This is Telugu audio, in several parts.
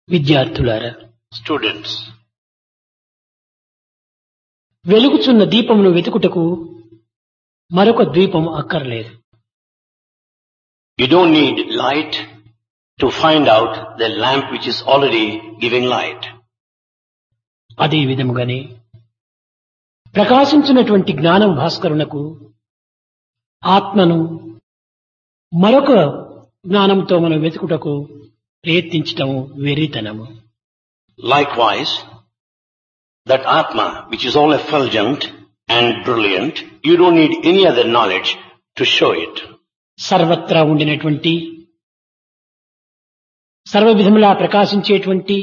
విద్యార్థులారా, Students, వెలుగుచున్న దీపమును వెతుకుటకు మరొక దీపం అక్కర్లేదు. you don't need light to find out the lamp which is already giving light. అదే విధముగానే ప్రకాశించినటువంటి జ్ఞానం భాస్కరునకు ఆత్మను మరొక జ్ఞానంతో మనం వెతుకుటకు ప్రయత్నించటం వెర్రితనము. Likewise, that Atma, which is all effulgent and brilliant, you don't need any other knowledge to show it. సర్వత్రా ఉండినటువంటి సర్వ విధములా ప్రకాశించేటువంటి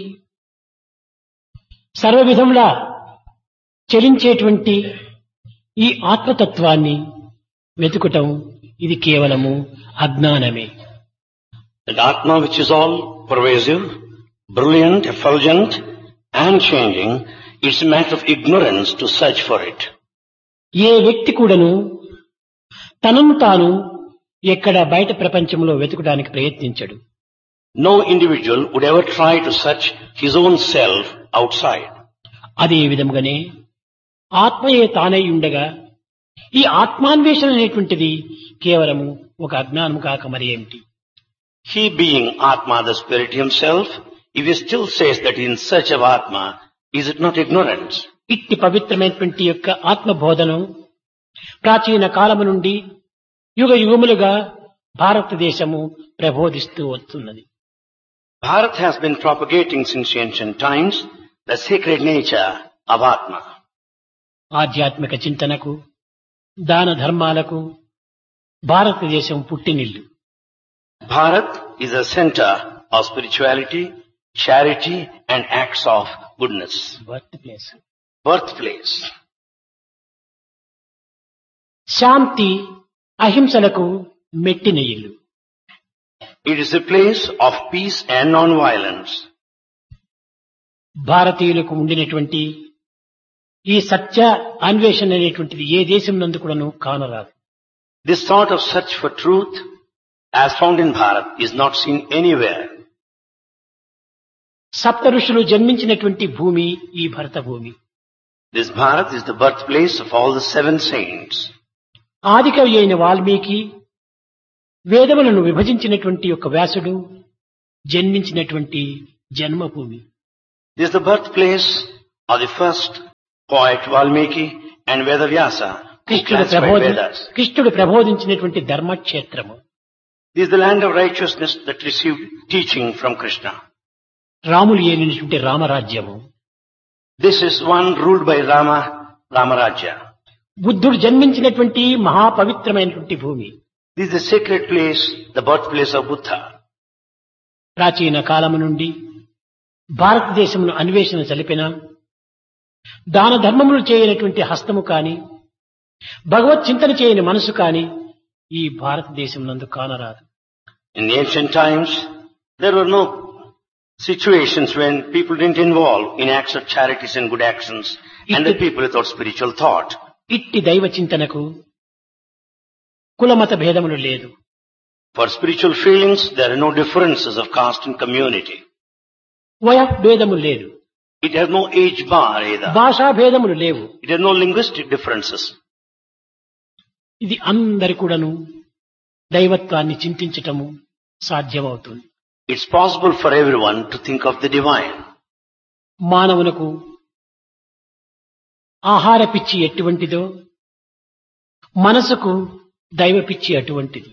సర్వ విధములా చలించేటువంటి ఈ ఆత్మతత్వాన్ని వెతుకటం ఇది కేవలము అజ్ఞానమే. That Atma, which is all pervasive, brilliant, effulgent and changing, it's a matter of ignorance to search for it. ఏ వ్యక్తి కూడాను తనను తాను ఎక్కడ బయట ప్రపంచంలో వెతకడానికి ప్రయత్నించడు. No individual would ever try to search his own self outside. అదే విధముగానే ఆత్మయే తానై ఉండగా ఈ ఆత్మాన్వేషణ అనేటువంటిది కేవలము ఒక అజ్ఞానం కాక మరి ఏమిటి? He being Atma, the Spirit himself, if he still says that in search of Atma, is it not ignorance? ఇట్టి పవిత్రమైనటువంటి యొక్క ఆత్మబోధను ప్రాచీన కాలము నుండి యుగ యుగములుగా భారతదేశము ప్రబోధిస్తూ వస్తున్నది. Bharat has been propagating since ancient times the sacred nature of Atma. ఆధ్యాత్మిక చింతనకు దాన ధర్మాలకు భారతదేశం పుట్టినిల్లు. Bharat is a center of spirituality, charity and acts of goodness. Birth place. Birthplace. శాంతి అహింసలకు మెట్టిన ఇల్లు. It is a place of peace and non-violence. భారతీయులకు ఉండినటువంటి ఈ సత్య అన్వేషణ అనేటువంటిది ఏ దేశం నందు కూడాను కానరాదు. This sort of search for truth as found in Bharat is not seen anywhere. సప్త ఋషులు జన్మించినటువంటి భూమి ఈ భరత భూమి. This Bharat is the birthplace of all the 7 saints. ఆదికవి అయిన వాల్మీకి వేదములను విభజించినటువంటి యొక్క వ్యాసుడు జన్మించినటువంటి జన్మభూమి. This is the birthplace of the first poet Valmiki and Vedavyasa, who classified Vedas. కృష్ణుడు ప్రబోధించినటువంటి ధర్మక్షేత్రము. This is the land of righteousness that received teaching from Krishna. Ramulu ఏలినటువంటి రామరాజ్యము. This is one ruled by Rama, Ramarajya. బుద్ధుడు జన్మించినటువంటి మహాపవిత్రమైనటువంటి భూమి. This is the sacred place, the birthplace of Buddha. ప్రాచీన కాలము నుండి భారతదేశమును అన్వేషణ జరిపిన దాన ధర్మములు చేయనటువంటి హస్తము కాని భగవత్ చింతన చేయని మనసు కాని ఈ భారతదేశం నందు కానరాదు. In the ancient times, there were no situations when people didn't involve in acts of charities and good actions and the people without spiritual thought. ఇట్టి దైవ చింతనకు కులమత భేదములు లేదు. For spiritual feelings, there are no differences of caste and community. వయ భేదములు లేదు. It has no age bar either. భాషా భేదములు లేవు. It has no linguistic differences. ఇది అందరి కూడాను దైవత్వాన్ని చింతించటము సాధ్యమవుతుంది. It's possible for everyone to think of the divine. మానవునకు ఆహార పిచ్చి ఎటువంటిదో మనసుకు దైవ పిచ్చి అటువంటిది.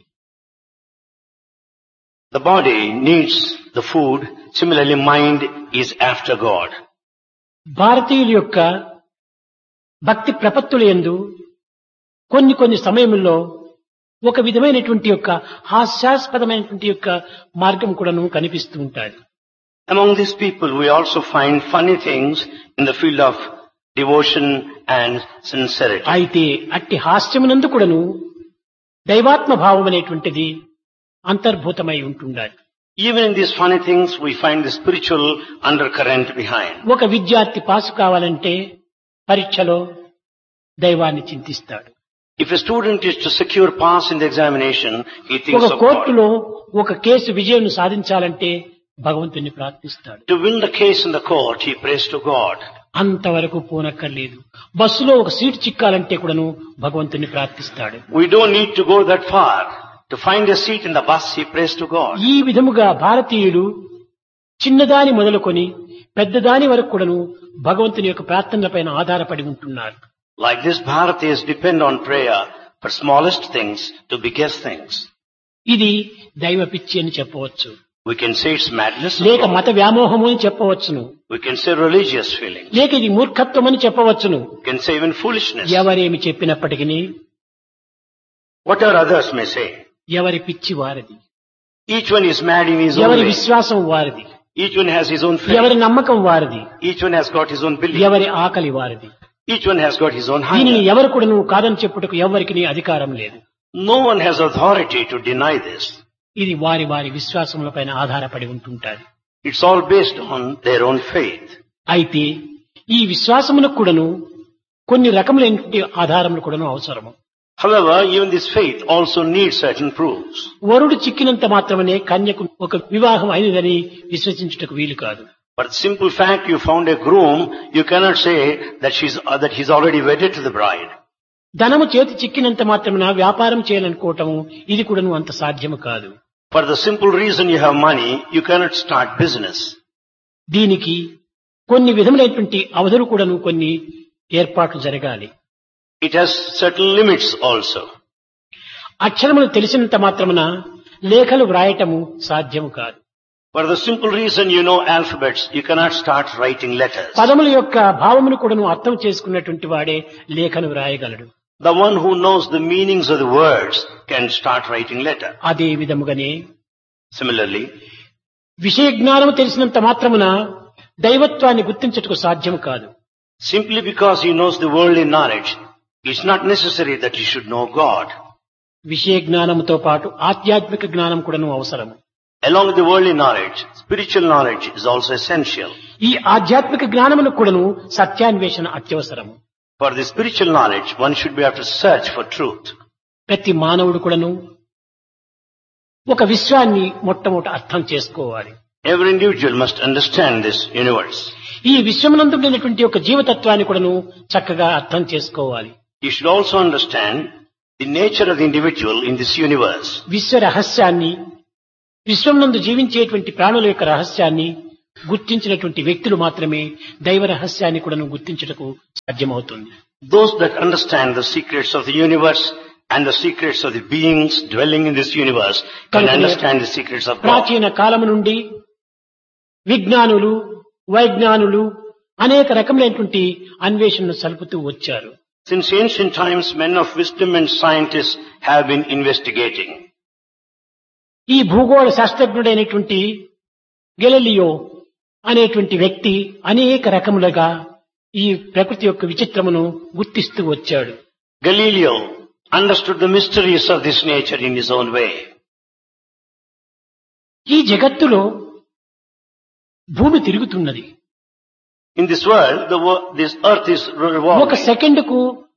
The body needs the food. Similarly, mind is after God. భారతీయుల యొక్క భక్తి ప్రపత్తుల యందు కొన్ని సమయముల్లో ఒక విధమైనటువంటి యొక్క హాస్యాస్పదమైనటువంటి యొక్క మార్గం కూడాను కనిపిస్తూ ఉంటాయి. Among these people, we also find funny things in the field of devotion and sincerity. అయితే అట్టి హాస్యమునందు కూడాను దైవాత్మ భావం అనేటువంటిది అంతర్భూతమై ఉంటుండాలి. Even in these funny things, we find the spiritual undercurrent behind. ఒక విద్యార్థి పాసు కావాలంటే పరీక్షలో దైవాన్ని చింతిస్తాడు. If a student is to secure pass in the examination, he thinks ఒక of God. కోర్టులో ఒక కేసు విజయం సాధించాలంటే భగవంతుని ప్రార్థిస్తాడు. To win the case in the court, he prays to God. అంతవరకు పోనక్కర్లేదు. బస్సులో ఒక సీటు చిక్కాలంటే కూడాను భగవంతుని ప్రార్థిస్తాడు. We don't need to go that far. To find a seat in the bus, he prays to God. ఈ విధముగా భారతీయులు చిన్నదాని మొదలుకొని పెద్దదాని వరకు కూడాను భగవంతుని యొక్క ప్రార్థనలపైన ఆధారపడి ఉంటున్నారు. Like this, Bharatias depend on prayer for smallest things to biggest things. ఇది దైవ పిచ్చి అని చెప్పవచ్చు, We can say it's madness of లేక God. మత వ్యామోహము అని చెప్పవచ్చును, We can say religious feeling. లేక ఇది మూర్ఖత్వం అని చెప్పవచ్చును. We can say even foolishness. ఎవరేమి చెప్పినప్పటికీ Whatever others may say. ఎవరి పిచ్చి వారిది, Each one is mad in his own ఎవరి way. విశ్వాసం వారిది, Each one has his own faith. ఎవరి నమ్మకం వారిది, Each one has got his own belief. ఎవరి ఆకలి వారిది. Each one has got his own దీనిని hunger. ఎవరు కూడాను కాదని చెప్పుటకు ఎవరికి అధికారం లేదు. No one has authority to deny this. ఇది వారి వారి విశ్వాసములపైన ఆధారపడి ఉంటుంటారు. It's all based on their own faith. అయితే ఈ విశ్వాసమునకు కూడాను కొన్ని రకములైన ఆధారములు కూడాను అవసరము. However, even this faith also needs certain proofs. వరుడు చిక్కినంత మాత్రమే కన్యకు ఒక వివాహం అయినదని విశ్వసించుటకు వీలు కాదు. But the simple fact you found a groom, you cannot say that he's already wedded to the bride. ధనము చేతి చిక్కినంత మాత్రమున వ్యాపారం చేయాలనుకోవటము ఇది కూడాను అంత సాధ్యము కాదు. For the simple reason you have money, you cannot start business. దీనికి కొన్ని విధములైనటువంటి అవధులు కూడాను కొన్ని ఏర్పాట్లు జరగాలి. It has certain limits also. అక్షరములు తెలిసినంత మాత్రమున లేఖలు వ్రాయటము సాధ్యము కాదు. For the simple reason you know alphabets, you cannot start writing letters. పదముల యొక్క భావమును కూడాను అర్థం చేసుకున్నటువంటి వాడే లేఖను వ్రాయగలడు. The one who knows the meanings of the words can start writing letter. అదే విధముగానే Similarly, విషయ జ్ఞానము తెలిసినంత మాత్రమున దైవత్వాన్ని గుర్తించుటకు సాధ్యం కాదు. simply because he knows the worldly knowledge, it's not necessary that he should know God. విషయ జ్ఞానముతో పాటు ఆధ్యాత్మిక జ్ఞానం కూడాను అవసరము. Along with the worldly knowledge, spiritual knowledge is also essential. ఈ ఆధ్యాత్మిక జ్ఞానమును కూడాను సత్యాన్వేషణ అత్యవసరము. For the spiritual knowledge, one should be able to search for truth. ప్రతి మానవుడు కూడాను ఒక విశ్వాన్ని మొట్టమొదట అర్థం చేసుకోవాలి. Every individual must understand this universe. ఈ విశ్వమునందు ఉండేటువంటి ఒక జీవతత్వాన్ని కూడాను చక్కగా అర్థం చేసుకోవాలి. You should also understand the nature of the individual in this universe. విశ్వ రహస్యాన్ని, విశ్వమునందు జీవించేటువంటి ప్రాణుల యొక్క రహస్యాన్ని గుర్తించినటువంటి వ్యక్తులు మాత్రమే దైవ రహస్యాన్ని కూడాను గుర్తించుటకు సాధ్యమవుతుంది. Those that understand the secrets of the universe and the secrets of the beings dwelling in this universe can understand the secrets of God. ప్రాచీన కాలము నుండి విజ్ఞానులు, వైజ్ఞానులు అనేక రకములైనటువంటి అన్వేషణను సలుపుతూ వచ్చారు. Since ancient times, men of wisdom and scientists have been investigating. ఈ భూగోళ శాస్త్రజ్ఞుడైనటువంటి గెలీలియో అనేటువంటి వ్యక్తి అనేక రకములుగా ఈ ప్రకృతి యొక్క విచిత్రమును గుర్తిస్తూ వచ్చాడు. Galileo understood the mysteries of this nature in his own way. ఈ జగత్తులో భూమి తిరుగుతున్నది. In this world, this earth is ఒక revolving. సెకండుకు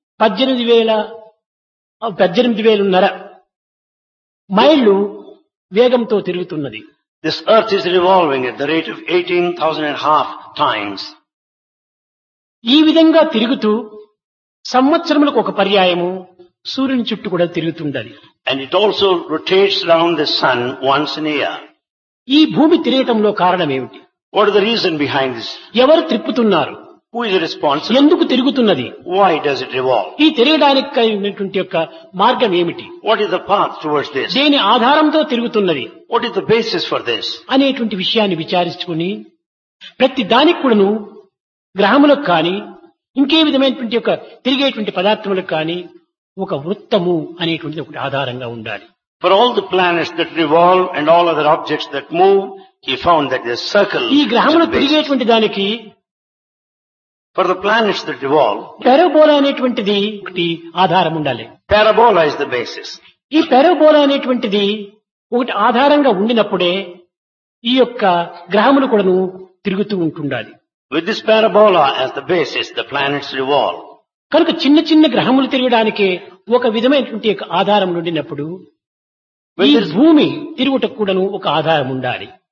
18,500 మైళ్ళు వేగంతో తిరుగుతున్నది. This earth is revolving at the rate of 18,500 times. ఈ విధంగా తిరుగుతూ సంవత్సరములకు ఒక పర్యాయము సూర్యుని చుట్టూ కూడా తిరుగుతుండది. And it also rotates around the sun once in a year. ఈ భూమి తిరగటంలో కారణం ఏమిటి? What is the reason behind this? ఎవరు త్రిప్పుతున్నారు? Who is responsible? ఎందుకు తిరుగుతున్నది? Why does it revolve? ఈ తిరగడానికి అయినటువంటి యొక్క మార్గం ఏమిటి? What is the path towards this? దేని ఆధారంతో తిరుగుతున్నది What is the basis for this? అనేటువంటి విషయాన్ని విచారించుకుని ప్రతి దానికి కూడాను గ్రహములకు కానీ ఇంకే విధమైనటువంటి యొక్క తిరిగేటువంటి పదార్థములకు కానీ ఒక వృత్తము అనేటువంటిది ఒకటి ఆధారంగా ఉండాలి. For all the planets that revolve and all other objects that move, he found that the circle ఈ is గ్రహములు the basis. తిరిగేటువంటి దానికి For the planets that revolve, పెరబోలా అనేటువంటిది ఒకటి ఆధారం ఉండాలి. parabola is the basis. ఈ పెరబోలా అనేటువంటిది ఒకటి ఆధారంగా ఉండినప్పుడే ఈ యొక్క గ్రహములు కూడాను తిరుగుతూ ఉంటుండాలి. With this parabola as the basis, the planets revolve. కనుక చిన్న చిన్న గ్రహములు తిరగడానికి ఒక విధమైనటువంటి యొక్క ఆధారం ఉండినప్పుడు ఈ భూమి తిరుగుటకు కూడాను ఒక ఆధారం ఉండాలి.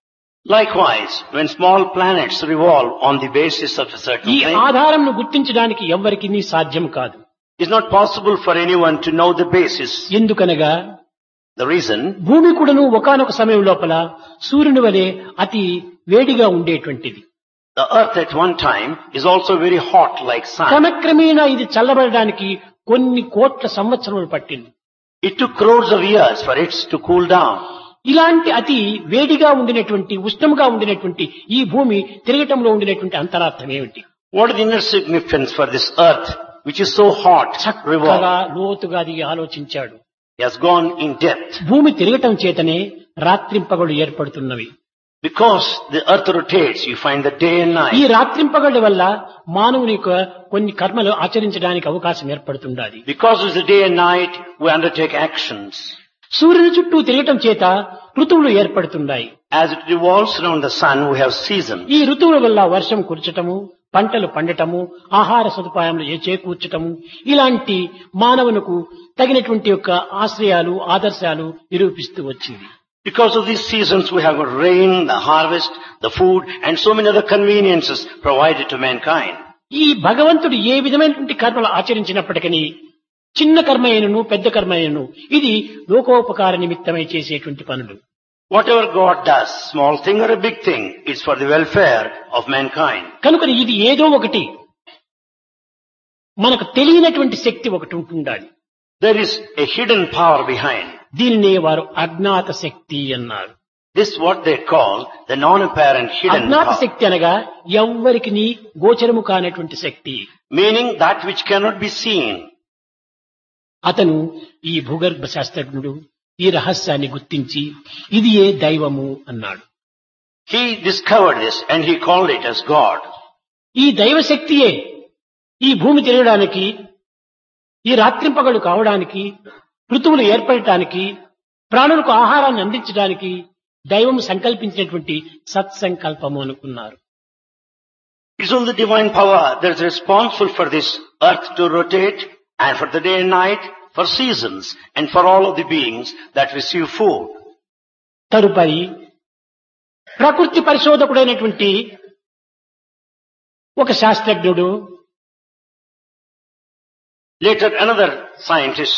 Likewise, when small planets revolve on the basis of a certain ఈ plane, ఆధారంను గుర్తించడానికి ఎవ్వరికీ సాధ్యం కాదు. it's not possible for anyone to know the basis. ఎందుకనగా The reason, భూమి కూడాను ఒకానొక సమయం లోపల సూర్యుని వలె అతి వేడిగా ఉండేటువంటిది. the earth at one time is also very hot like sun. క్రమక్రమేణా ఇది చల్లబడడానికి కొన్ని కోట్ల సంవత్సరములు పట్టింది. It took crores of years for it to cool down. ఇలాంటి అతి వేడిగా ఉండినటువంటి ఉష్ణంగా ఉండినటువంటి ఈ భూమి తిరగటంలో ఉండినటువంటి అంతరార్థం ఏమిటి? What is the inner significance for this earth which is so hot, చక్కగా revolve? లోతుగా అది ఆలోచించాడు. He has gone in depth. భూమి తిరగటం చేతనే రాత్రింపగళ్ళు ఏర్పడుతున్నవి. Because the earth rotates, you find the day and ఈ night. రాత్రింపగళ్ళ వల్ల మానవుని యొక్క కొన్ని కర్మలు ఆచరించడానికి అవకాశం ఏర్పడుతుండాలి. Because it's the day and night, we undertake actions. సూర్యుని చుట్టూ తిరగటం చేత ఋతువులు ఏర్పడుతున్నాయి. As it revolves around the sun, we have seasons. ఈ ఋతువుల వల్ల వర్షం కురచటము, పంటలు పండటము, ఆహార సదుపాయములు చేకూర్చటము, ఇలాంటి మానవునకు తగినటువంటి యొక్క ఆశ్రయాలు ఆదర్శాలు నిరూపిస్తూ వచ్చింది. Because of these seasons, we have got rain, the harvest, the food, and so many other conveniences provided to mankind. ఈ భగవంతుడు ఏ విధమైనటువంటి కర్మలు ఆచరించినప్పటికీ చిన్న కర్మ అయినను పెద్ద కర్మ అయినను ఇది లోకోపకార నిమిత్తమై చేసేటువంటి పనులు. Whatever God does, small thing or a big thing, is for the welfare of mankind. కనుక ఇది ఏదో ఒకటి మనకు తెలియనటువంటి శక్తి ఒకటి ఉంటుండాలి. There is a hidden power behind. దీనినే వారు అజ్ఞాత శక్తి అన్నారు. This is what they call the non-apparent hidden అజ్ఞాత power. శక్తి అనగా ఎవ్వరికి గోచరము కానటువంటి శక్తి. Meaning that which cannot be seen. అతను ఈ భూగర్భ శాస్త్రజ్ఞుడు ఈ రహస్యాన్ని గుర్తించి ఇది ఏ దైవము అన్నాడు. He discovered this and he called it as God. ఈ దైవ శక్తియే ఈ భూమి తిరగడానికి, ఈ రాత్రింపగలు కావడానికి, ఋతువులు ఏర్పడటానికి, ప్రాణులకు ఆహారాన్ని అందించడానికి దైవం సంకల్పించినటువంటి సత్సంకల్పము అనుకున్నారు. It's only the divine power that is responsible for this earth to rotate and for the day and night, for seasons and for all of the beings that receive food. తదుపరి ప్రకృతి పరిశోధకుడైనటువంటి ఒక శాస్త్రజ్ఞుడు Later another scientist,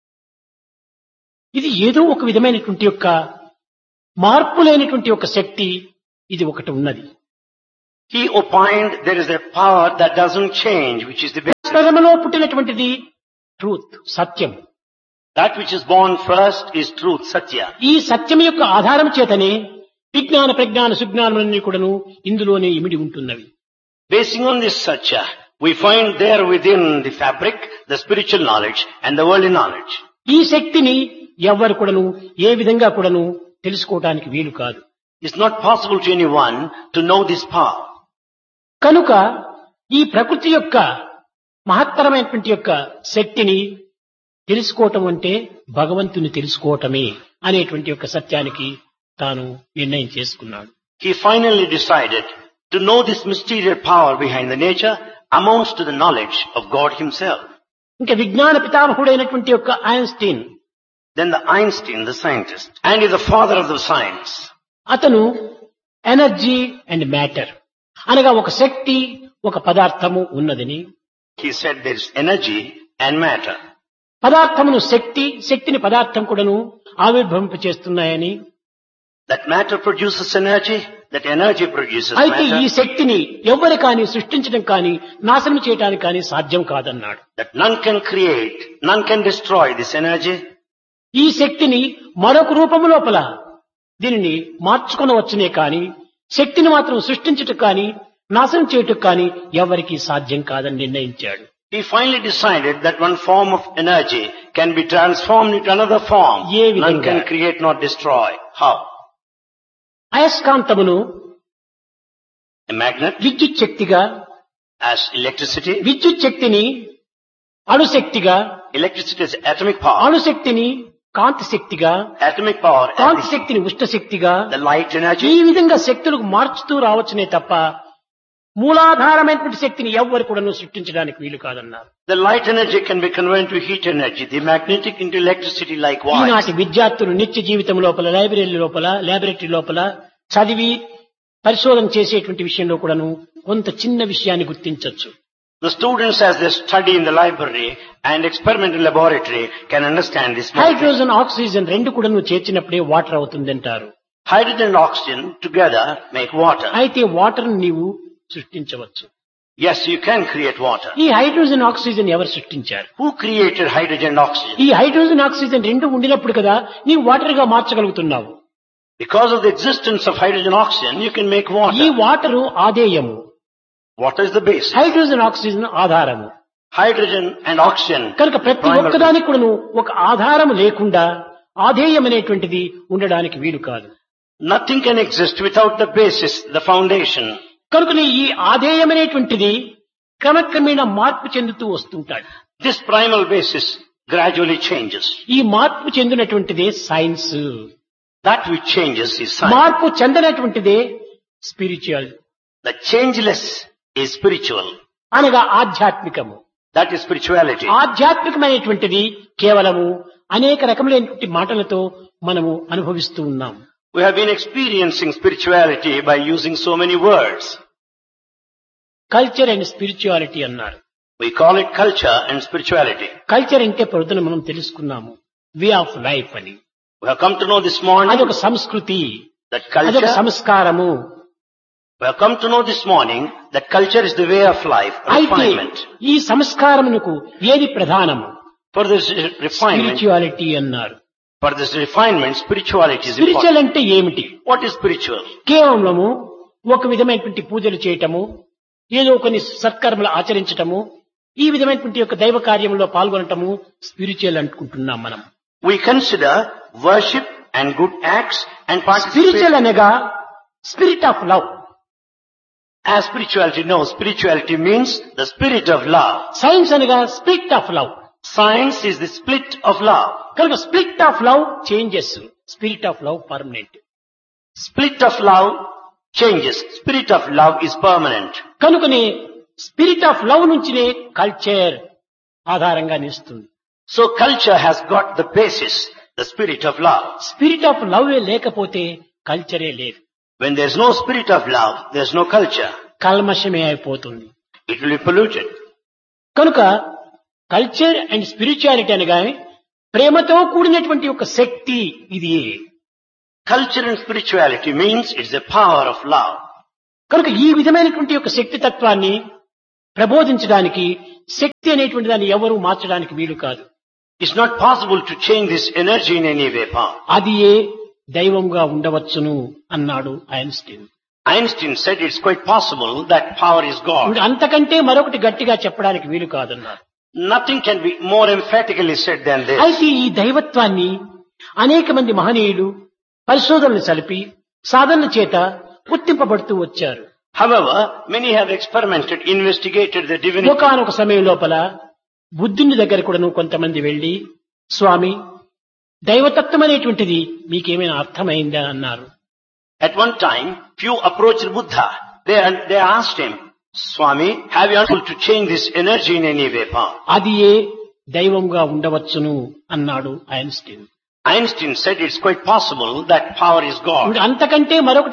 ఇది ఏదో ఒక విధమైనటువంటి యొక్క మార్పు లేనటువంటి ఒక శక్తి ఇది ఒకటి ఉన్నది. he opined there is a power that doesn't change, which is the best. ప్రథమలో పుట్టినటువంటిది truth, Satyam. That which is born first is truth, Satya. ఈ సత్యం యొక్క ఆధారం చేతనే విజ్ఞాన ప్రజ్ఞాన సుజ్ఞానములన్నీ కూడాను ఇందులోనే ఇమిడి ఉంటున్నవి. Basing on this Satya, we find there within the fabric the spiritual knowledge and the worldly knowledge. ఈ శక్తిని ఎవ్వరు కూడాను ఏ విధంగా కూడాను తెలుసుకోవడానికి వీలు కాదు. It's not possible to anyone to know this power. కనుక ఈ ప్రకృతి యొక్క మహత్తరమైనటువంటి యొక్క శక్తిని తెలుసుకోవటం అంటే భగవంతుని తెలుసుకోవటమే అనేటువంటి యొక్క సత్యానికి తాను నిర్ణయం చేసుకున్నాడు. He finally decided to know this mysterious power behind the nature amounts to the knowledge of God himself. ఇంకా విజ్ఞాన పితామహుడైనటువంటి యొక్క Einstein, Then the Einstein, the scientist, and is the father of the science. అతను ఎనర్జీ అండ్ మ్యాటర్ అనగా ఒక శక్తి ఒక పదార్థము ఉన్నదని, He said there is energy and matter. పదార్థమును శక్తి, శక్తిని పదార్థం కూడాను ఆవిర్భవింపచేస్తున్నాయని, That matter produces energy, that energy produces అయితే ఈ matter, శక్తిని ఎవ్వరు కానీ సృష్టించడం కానీ నాశనం చేయడానికి కానీ సాధ్యం కాదన్నాడు. that none can create, none can destroy this energy. ఈ శక్తిని మరొక రూపము లోపల దీనిని మార్చుకొనవచ్చునే కాని శక్తిని మాత్రం సృష్టించుటకు కానీ నాశనం చేయుటకు కానీ ఎవరికీ సాధ్యం కాదని నిర్ణయించాడు. He finally decided that one form of energy can be transformed into another form. ఏ విధంగా? None can create nor destroy. How? అయస్కాంతమును A magnet విద్యుత్ శక్తిగా, as electricity. విద్యుత్ శక్తిని అణుశక్తిగా, Electricity is atomic power. అణుశక్తిని కాంతి శక్తిగా, Atomic power, కాంతి శక్తిని ఉష్ణ శక్తిగా, the light ఈ energy. విధంగా శక్తులకు మార్చుతూ రావచ్చునే తప్ప మూలాధారమైనటువంటి శక్తిని ఎవ్వరు కూడా సృష్టించడానికి వీలు కాదన్నారు. The light energy can be converted to heat energy, the magnetic into electricity likewise. ఈనాటి విద్యార్థులు నిత్య జీవితం లోపల, లైబ్రరీ లోపల, లాబొరేటరీ లోపల చదివి పరిశోధన చేసేటువంటి విషయంలో కూడాను కొంత చిన్న విషయాన్ని గుర్తించవచ్చు. The students, as they study in the library and experiment in laboratory, can understand this. Hydrogen oxygen రెండు కూడాను చేర్చినప్పుడే water అవుతుందంటారు. Hydrogen and oxygen together make water. అయితే వాటర్ నీవు సృష్టించవచ్చు. Yes, you can create water. ఈ హైడ్రోజన్ ఆక్సిజన్ ఎవరు సృష్టించారు? Who created hydrogen and oxygen? ఈ హైడ్రోజన్ ఆక్సిజన్ రెండు ఉండినప్పుడు కదా నీవు వాటర్ గా మార్చగలుగుతున్నావు. Because of the existence of hydrogen and oxygen, you can make ఈ water. Water ఆదేయము, Water is the basis. Hydrogen oxygen ఆధారము. Hydrogen and oxygen. కనుక ప్రతి ఒక్కదానికి కూడాను ఒక ఆధారము లేకుండా ఆధేయం అనేటువంటిది ఉండడానికి వీలు కాదు. Nothing can exist without the basis, the foundation. కనుకనే ఈ ఆధేయం అనేటువంటిది క్రమక్రమేణా మార్పు చెందుతూ వస్తుంటాడు. This primal basis gradually changes. ఈ మార్పు చెందినటువంటిదే science. That which changes is science. మార్పు చెందనటువంటిదే spiritual, The changeless is spiritual. అనగా ఆధ్యాత్మికము. That is spirituality. ఆధ్యాత్మికమైనటువంటిది కేవలము అనేక రకములైనటువంటి మాటలతో మనము అనుభవిస్తూ ఉన్నాం. We have been experiencing spirituality by using so many words. Culture and spirituality అన్నారు. We call it culture and spirituality. Culture అంటే పొద్దున మనం తెలుసుకున్నాము వే ఆఫ్ లైఫ్ అని. We have come to know this morning అదొక సంస్కృతి, that అదొక culture. సంస్కారము. We have come to know this morning that culture is the way of life, అయితే refinement. ఈ సంస్కారమునకు ఏది ప్రధానము? For this refinement, స్పిరిచువాలిటీ అన్నారు. spirituality is spiritual important. అంటే ఏమిటి? What is spiritual? కేవలము ఒక విధమైనటువంటి పూజలు చేయటము, ఏదో కొన్ని సత్కర్మలు ఆచరించటము, ఈ విధమైనటువంటి యొక్క దైవ కార్యంలో పాల్గొనటము స్పిరిచువల్ అనుకుంటున్నాం మనం. We consider worship and good acts and spiritual participate. అనగా spirit of love. As spirituality knows, spirituality means the spirit of love. Science అనగా spirit of love. Science is the split of love. కనుక spirit of love changes, spirit of love permanent. Split of love changes. Spirit of love is permanent. కనుకనే స్పిరిట్ ఆఫ్ లవ్ నుంచినే కల్చర్ ఆధారంగా నిలుస్తుంది. So culture has got the basis, the spirit of love. Spirit of love లేకపోతే కల్చరే లేదు. When there's no spirit of love, there's no culture. కల్మషమే అయిపోతుంది. It will be polluted. కనుక కల్చర్ అండ్ స్పిరిచువాలిటీ అనగా ప్రేమతో కూడినటువంటి ఒక శక్తి ఇది. Culture and spirituality means it's the power of love. కనుక ఈ విధమైనటువంటి ఒక శక్తి తత్వాన్ని ప్రబోధించడానికి శక్తి అనేటువంటి దాన్ని ఎవరు మార్చడానికి వీలు కాదు. It's not possible to change this energy in any way. అది ఏ దైవంగా ఉండవచ్చును అన్నాడు Einstein. Einstein said it's quite possible that power is God. అంతకంటే మరొకటి గట్టిగా చెప్పడానికి వీలు కాదన్నారు. Nothing can be more emphatically said than this. అయితే ఈ దైవత్వాన్ని అనేక మంది మహనీయులు పరిశోధనలు సలిపి సాధనల చేత గుర్తింపబడుతూ వచ్చారు. However, many have experimented, investigated the divinity. ఒకానొక సమయం లోపల బుద్ధుని దగ్గర కూడాను కొంతమంది వెళ్లి, స్వామి దైవతత్వం అనేటువంటిది మీకేమైనా అర్థమైందా అన్నారు. At one time, few approached Buddha. They asked him, Swami, have you been able to change this energy in any way? అది ఏ దైవంగా ఉండవచ్చును అన్నాడు Einstein. Einstein said it's quite possible that power is God. అంతకంటే మరొకటి